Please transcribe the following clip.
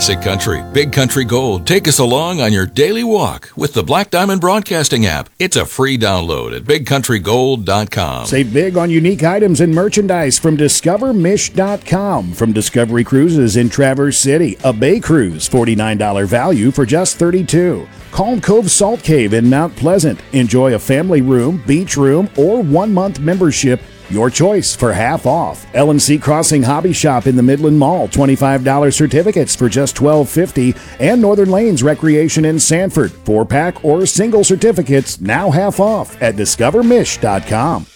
classic country. Big Country Gold. Take us along on your daily walk with the Black Diamond Broadcasting app. It's a free download at bigcountrygold.com. Save big on unique items and merchandise from discovermish.com. From Discovery Cruises in Traverse City, a Bay Cruise, $49 value for just $32. Calm Cove Salt Cave in Mount Pleasant. Enjoy a family room, beach room, or 1-month membership. Your choice for half off. L&C Crossing Hobby Shop in the Midland Mall, $25 certificates for just $12.50. And Northern Lanes Recreation in Sanford, 4-pack or single certificates now half off at discovermish.com.